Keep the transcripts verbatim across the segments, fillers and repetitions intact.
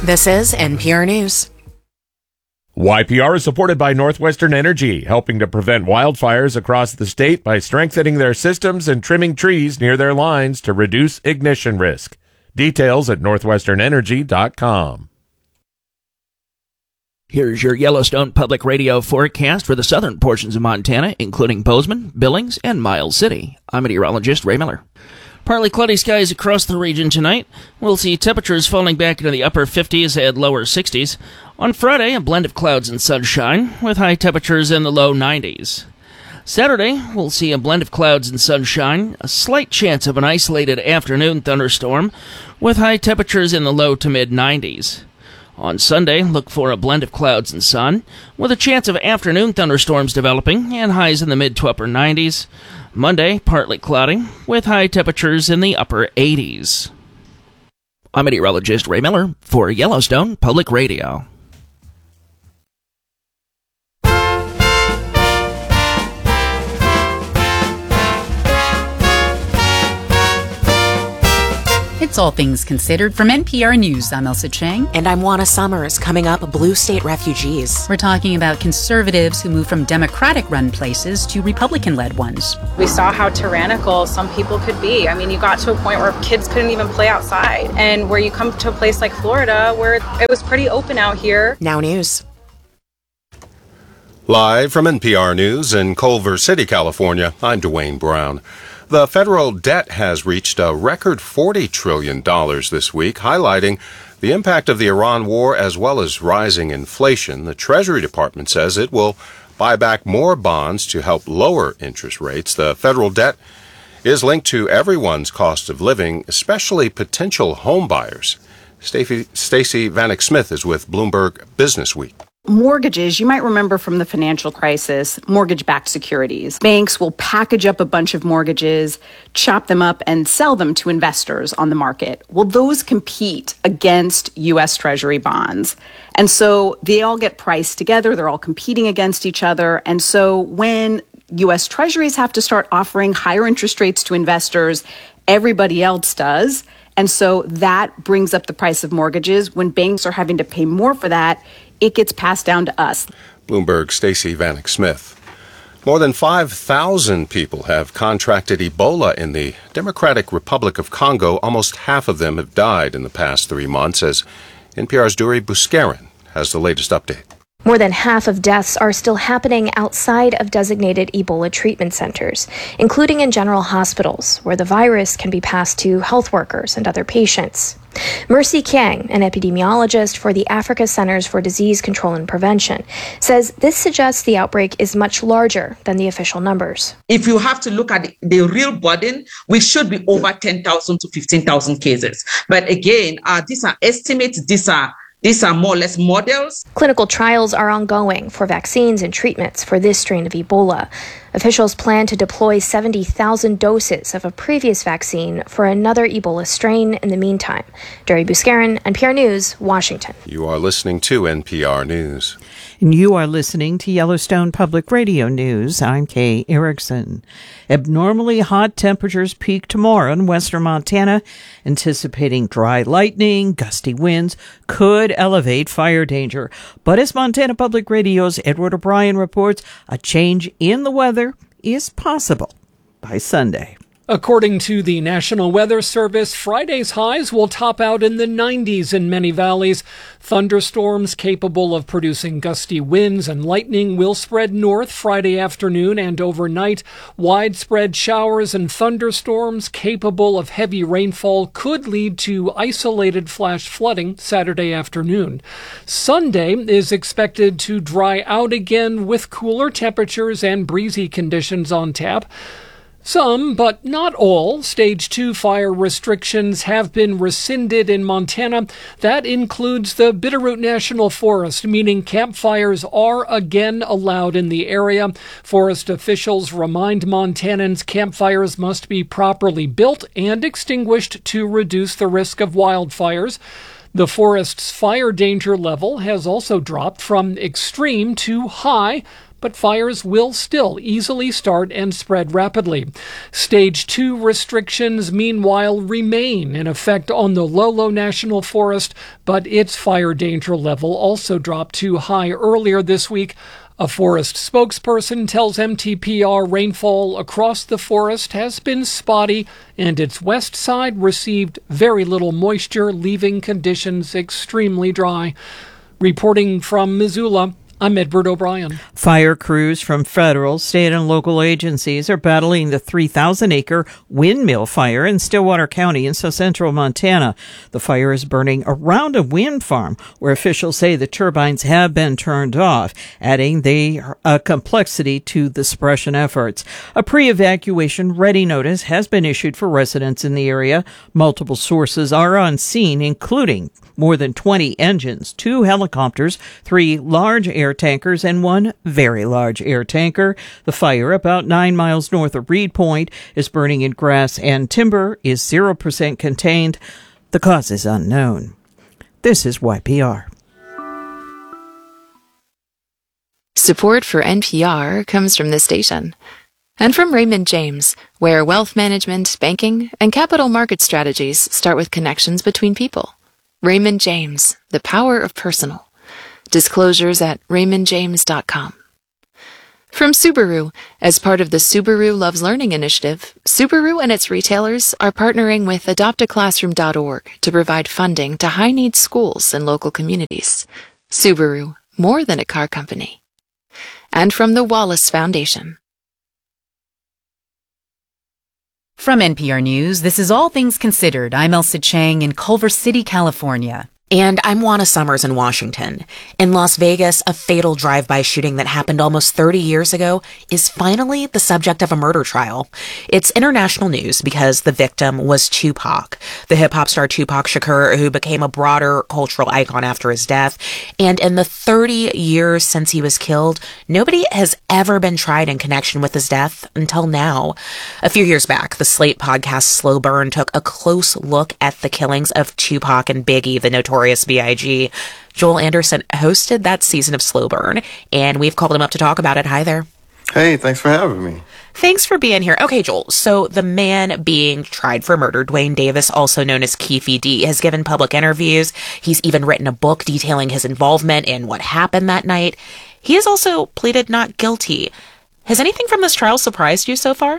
This is N P R News. Y P R is supported by Northwestern Energy, helping to prevent wildfires across the state by strengthening their systems and trimming trees near their lines to reduce ignition risk. Details at northwestern energy dot com. Here's your Yellowstone Public Radio forecast for the southern portions of Montana, including Bozeman, Billings, and Miles City. I'm meteorologist Ray Miller. Partly cloudy skies across the region tonight. We'll see temperatures falling back into the upper fifties and lower sixties. On Friday, a blend of clouds and sunshine, with high temperatures in the low nineties. Saturday, we'll see a blend of clouds and sunshine, a slight chance of an isolated afternoon thunderstorm, with high temperatures in the low to mid nineties. On Sunday, look for a blend of clouds and sun, with a chance of afternoon thunderstorms developing and highs in the mid to upper nineties. Monday, partly cloudy, with high temperatures in the upper eighties. I'm meteorologist Ray Miller for Yellowstone Public Radio. It's All Things Considered from N P R News. I'm Elsa Chang. And I'm Juana Summers. Coming up, Blue State refugees. We're talking about conservatives who move from Democratic-run places to Republican-led ones. We saw how tyrannical some people could be. I mean, you got to a point where kids couldn't even play outside. And where you come to a place like Florida, where it was pretty open out here. Now News. Live from N P R News in Culver City, California, I'm Dwayne Brown. The federal debt has reached a record forty trillion dollars this week, highlighting the impact of the Iran war as well as rising inflation. The Treasury Department says it will buy back more bonds to help lower interest rates. The federal debt is linked to everyone's cost of living, especially potential home buyers. Stacey Vanek Smith is with Bloomberg Business Week. Mortgages, you might remember from the financial crisis, mortgage-backed securities. Banks will package up a bunch of mortgages, chop them up, and sell them to investors on the market. Well, those compete against U S Treasury bonds. And so they all get priced together. They're all competing against each other. And so when U S Treasuries have to start offering higher interest rates to investors, everybody else does. And so that brings up the price of mortgages. When banks are having to pay more for that, it gets passed down to us. Bloomberg's Stacey Vanek Smith. More than five thousand people have contracted Ebola in the Democratic Republic of Congo. Almost half of them have died in the past three months, as N P R's Duri Buskarin has the latest update. More than half of deaths are still happening outside of designated Ebola treatment centers, including in general hospitals, where the virus can be passed to health workers and other patients. Mercy Kiang, an epidemiologist for the Africa Centers for Disease Control and Prevention, says this suggests the outbreak is much larger than the official numbers. If you have to look at the real burden, we should be over ten thousand to fifteen thousand cases. But again, uh, these are estimates, these are These are more or less models. Clinical trials are ongoing for vaccines and treatments for this strain of Ebola. Officials plan to deploy seventy thousand doses of a previous vaccine for another Ebola strain in the meantime. Duri Buskarin, N P R News, Washington. You are listening to N P R News. And you are listening to Yellowstone Public Radio News. I'm Kay Erickson. Abnormally hot temperatures peak tomorrow in western Montana. Anticipating dry lightning, gusty winds could elevate fire danger. But as Montana Public Radio's Edward O'Brien reports, a change in the weather is possible by Sunday. According to the National Weather Service, Friday's highs will top out in the nineties in many valleys. Thunderstorms capable of producing gusty winds and lightning will spread north Friday afternoon and overnight. Widespread showers and thunderstorms capable of heavy rainfall could lead to isolated flash flooding Saturday afternoon. Sunday is expected to dry out again with cooler temperatures and breezy conditions on tap. Some, but not all, Stage two fire restrictions have been rescinded in Montana. That includes the Bitterroot National Forest, meaning campfires are again allowed in the area. Forest officials remind Montanans campfires must be properly built and extinguished to reduce the risk of wildfires. The forest's fire danger level has also dropped from extreme to high, but fires will still easily start and spread rapidly. Stage two restrictions, meanwhile, remain in effect on the Lolo National Forest, but its fire danger level also dropped to high earlier this week. A forest spokesperson tells M T P R rainfall across the forest has been spotty, and its west side received very little moisture, leaving conditions extremely dry. Reporting from Missoula, I'm Edward O'Brien. Fire crews from federal, state, and local agencies are battling the three thousand acre windmill fire in Stillwater County in south central Montana. The fire is burning around a wind farm where officials say the turbines have been turned off, adding the uh, complexity to the suppression efforts. A pre-evacuation ready notice has been issued for residents in the area. Multiple sources are on scene, including more than twenty engines, two helicopters, three large air tankers, and one very large air tanker. The fire, about nine miles north of Reed Point, is burning in grass and timber, is zero percent contained. The cause is unknown. This is Y P R. Support for N P R comes from this station and from Raymond James, where wealth management, banking, and capital market strategies start with connections between people. Raymond James, the power of personal. Disclosures at raymond james dot com. From Subaru, as part of the Subaru Loves Learning initiative, Subaru and its retailers are partnering with adopt a classroom dot org to provide funding to high-needs schools and local communities. Subaru, more than a car company. And from the Wallace Foundation. From N P R News, this is All Things Considered. I'm Elsa Chang in Culver City, California. And I'm Juana Summers in Washington. In Las Vegas, a fatal drive-by shooting that happened almost thirty years ago is finally the subject of a murder trial. It's international news because the victim was Tupac, the hip-hop star Tupac Shakur, who became a broader cultural icon after his death. And in the thirty years since he was killed, nobody has ever been tried in connection with his death until now. A few years back, the Slate podcast Slow Burn took a close look at the killings of Tupac and Biggie, the notorious B I G Joel Anderson hosted that season of Slow Burn, and we've called him up to talk about it. Hi there. Hey, thanks for having me. Thanks for being here. Okay, Joel, so the man being tried for murder, Duane Davis, also known as Keffe D, has given public interviews. He's even written a book detailing his involvement in what happened that night. He has also pleaded not guilty. Has anything from this trial surprised you so far?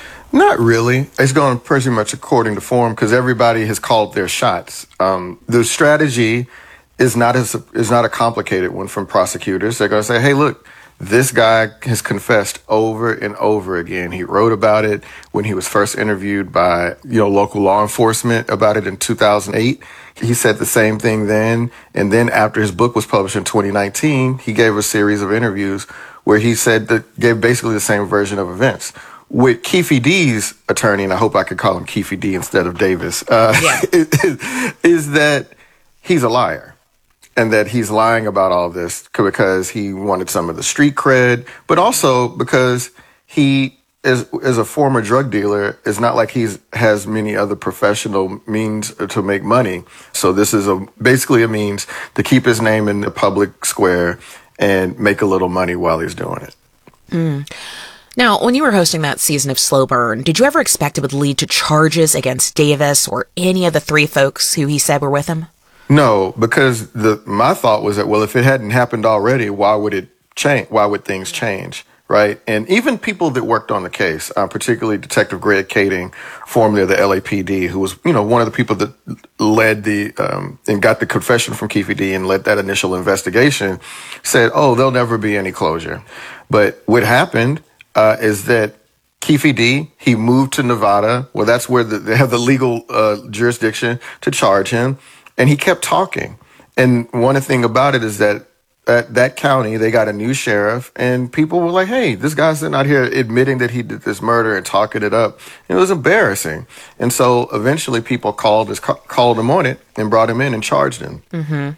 Not really. It's going pretty much according to form because everybody has called their shots. Um, the strategy is not as is not a complicated one from prosecutors. They're going to say, "Hey, look, this guy has confessed over and over again. He wrote about it when he was first interviewed by you know local law enforcement about it in two thousand eight. He said the same thing then, and then after his book was published in twenty nineteen, he gave a series of interviews where he said that gave basically the same version of events." With Keffe D's attorney, and I hope I could call him Keffe D instead of Davis, uh, yeah. is, is that he's a liar and that he's lying about all this because he wanted some of the street cred, but also because he, as, as a former drug dealer, it's not like he's has many other professional means to make money. So this is a basically a means to keep his name in the public square and make a little money while he's doing it. Mm. Now, when you were hosting that season of Slow Burn, did you ever expect it would lead to charges against Davis or any of the three folks who he said were with him? No, because the my thought was that, well, if it hadn't happened already, why would it change? Why would things change? Right. And even people that worked on the case, uh, particularly Detective Greg Kading, formerly of the L A P D, who was, you know, one of the people that led the um, and got the confession from Keffe D and led that initial investigation, said, oh, there'll never be any closure. But what happened Uh, is that Keffe D, he moved to Nevada. Well, that's where the, they have the legal uh, jurisdiction to charge him. And he kept talking. And one thing about it is that at that county, they got a new sheriff. And people were like, hey, this guy's out here admitting that he did this murder and talking it up. And it was embarrassing. And so eventually people called, his, called him on it and brought him in and charged him. Mm-hmm.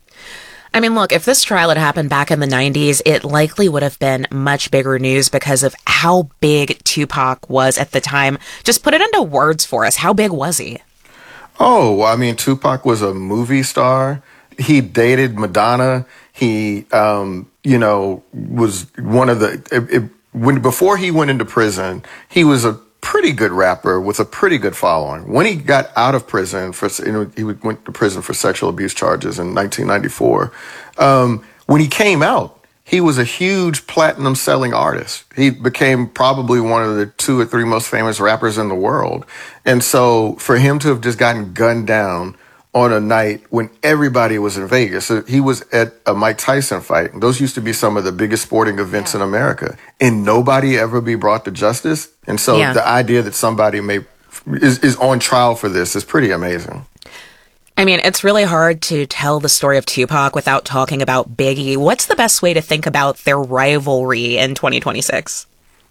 I mean, look, if this trial had happened back in the nineties, it likely would have been much bigger news because of how big Tupac was at the time. Just put it into words for us. How big was he? Oh, I mean, Tupac was a movie star. He dated Madonna. He, um, you know, was one of the, it, it, when, before he went into prison, he was a pretty good rapper with a pretty good following. When he got out of prison for, you know, he went to prison for sexual abuse charges in nineteen ninety-four. Um, when he came out, he was a huge platinum selling artist. He became probably one of the two or three most famous rappers in the world. And so for him to have just gotten gunned down on a night when everybody was in Vegas. So he was at a Mike Tyson fight. Those used to be some of the biggest sporting events yeah. in America. And nobody ever be brought to justice. And so yeah. the idea that somebody may is, is on trial for this is pretty amazing. I mean, it's really hard to tell the story of Tupac without talking about Biggie. What's the best way to think about their rivalry in twenty twenty-six?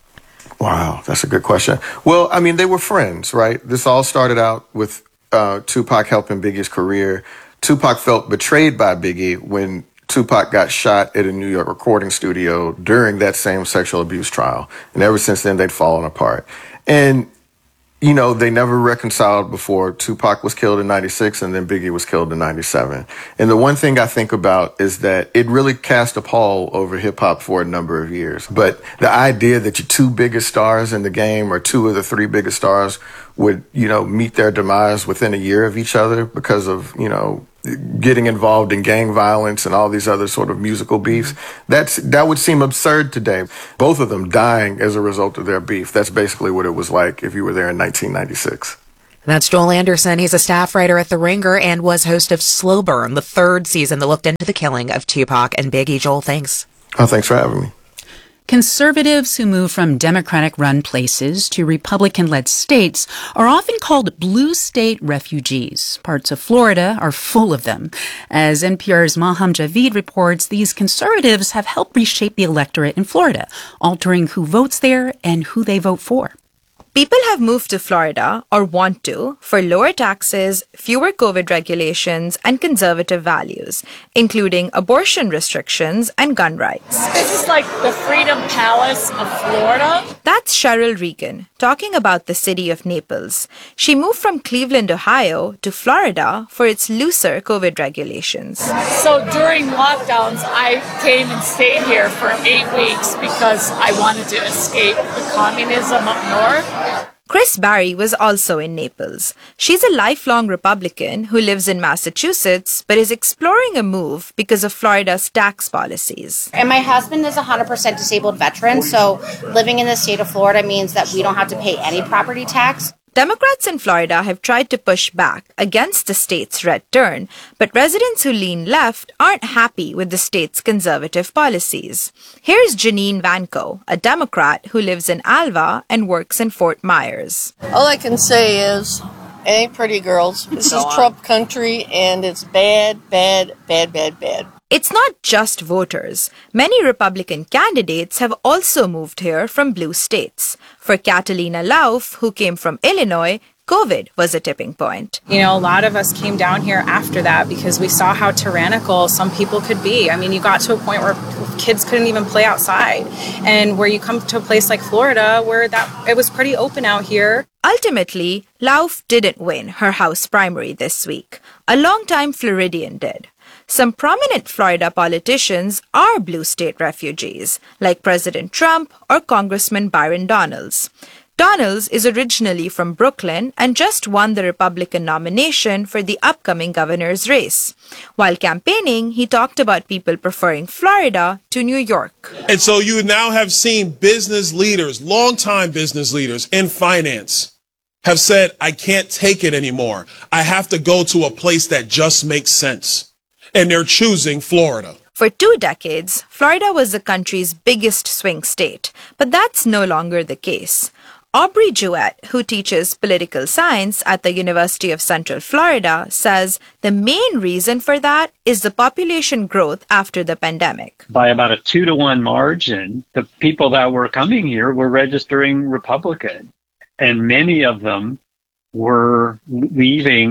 Wow, that's a good question. Well, I mean, they were friends, right? This all started out with Uh, Tupac helping Biggie's career. Tupac felt betrayed by Biggie when Tupac got shot at a New York recording studio during that same sexual abuse trial. And ever since then, they'd fallen apart. And, you know, they never reconciled before Tupac was killed in ninety-six and then Biggie was killed in ninety-seven. And the one thing I think about is that it really cast a pall over hip hop for a number of years. But the idea that your two biggest stars in the game or two of the three biggest stars would, you know, meet their demise within a year of each other because of, you know, getting involved in gang violence and all these other sort of musical beefs, that's that would seem absurd today. Both of them dying as a result of their beef. That's basically what it was like if you were there in nineteen ninety-six. That's Joel Anderson. He's a staff writer at The Ringer and was host of Slow Burn, the third season that looked into the killing of Tupac and Biggie. Joel, thanks. Oh, thanks for having me. Conservatives who move from Democratic-run places to Republican-led states are often called blue state refugees. Parts of Florida are full of them. As N P R's Maham Javid reports, these conservatives have helped reshape the electorate in Florida, altering who votes there and who they vote for. People have moved to Florida, or want to, for lower taxes, fewer COVID regulations, and conservative values, including abortion restrictions and gun rights. This is like the Freedom Palace of Florida. That's Cheryl Regan, talking about the city of Naples. She moved from Cleveland, Ohio, to Florida for its looser COVID regulations. So during lockdowns, I came and stayed here for eight weeks because I wanted to escape the communism up north. Chris Barry was also in Naples. She's a lifelong Republican who lives in Massachusetts but is exploring a move because of Florida's tax policies. And my husband is a one hundred percent disabled veteran, so living in the state of Florida means that we don't have to pay any property tax. Democrats in Florida have tried to push back against the state's red turn, but residents who lean left aren't happy with the state's conservative policies. Here's Janine Vanko, a Democrat who lives in Alva and works in Fort Myers. All I can say is, it ain't pretty, girls. This is Trump country, and it's bad, bad, bad, bad, bad. It's not just voters. Many Republican candidates have also moved here from blue states. For Catalina Lauf, who came from Illinois, COVID was a tipping point. You know, a lot of us came down here after that because we saw how tyrannical some people could be. I mean, you got to a point where kids couldn't even play outside. And where you come to a place like Florida, where that it was pretty open out here. Ultimately, Lauf didn't win her House primary this week. A longtime Floridian did. Some prominent Florida politicians are blue state refugees, like President Trump or Congressman Byron Donalds. Donalds is originally from Brooklyn and just won the Republican nomination for the upcoming governor's race. While campaigning, he talked about people preferring Florida to New York. And so you now have seen business leaders, longtime business leaders in finance, have said, I can't take it anymore. I have to go to a place that just makes sense. And they're choosing Florida. For two decades, Florida was the country's biggest swing state, but that's no longer the case. Aubrey Jewett, who teaches political science at the University of Central Florida, says the main reason for that is the population growth after the pandemic. By about a two to one margin, the people that were coming here were registering Republican, and many of them were leaving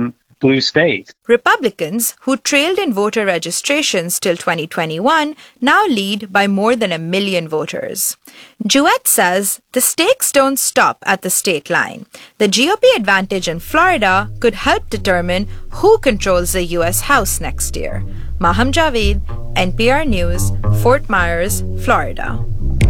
blue state. Republicans, who trailed in voter registrations till twenty twenty-one, now lead by more than a million voters. Jewett says the stakes don't stop at the state line. The G O P advantage in Florida could help determine who controls the U S House next year. Maham Javed, N P R News, Fort Myers, Florida.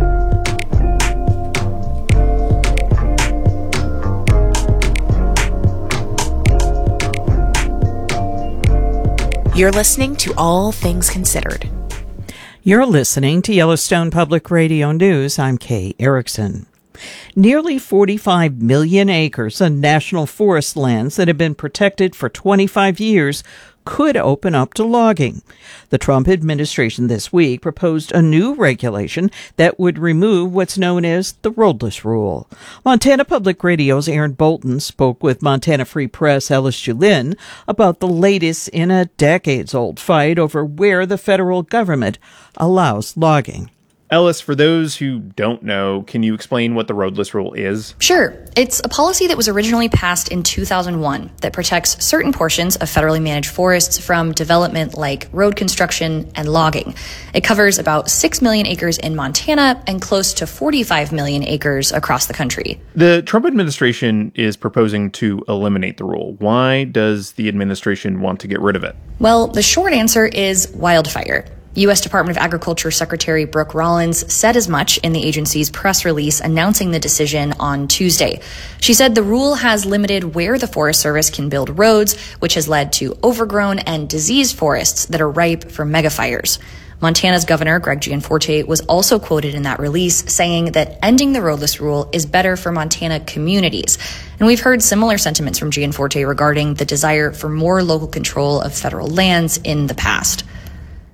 You're listening to All Things Considered. You're listening to Yellowstone Public Radio News. I'm Kay Erickson. Nearly forty-five million acres of national forest lands that have been protected for twenty-five years could open up to logging. The Trump administration this week proposed a new regulation that would remove what's known as the roadless rule. Montana Public Radio's Aaron Bolton spoke with Montana Free Press' Ellis Julin about the latest in a decades-old fight over where the federal government allows logging. Ellis, for those who don't know, can you explain what the roadless rule is? Sure. It's a policy that was originally passed in two thousand one that protects certain portions of federally managed forests from development like road construction and logging. It covers about six million acres in Montana and close to forty-five million acres across the country. The Trump administration is proposing to eliminate the rule. Why does the administration want to get rid of it? Well, the short answer is wildfire. U S Department of Agriculture Secretary Brooke Rollins said as much in the agency's press release announcing the decision on Tuesday. She said the rule has limited where the Forest Service can build roads, which has led to overgrown and diseased forests that are ripe for megafires. Montana's Governor Greg Gianforte was also quoted in that release saying that ending the roadless rule is better for Montana communities. And we've heard similar sentiments from Gianforte regarding the desire for more local control of federal lands in the past.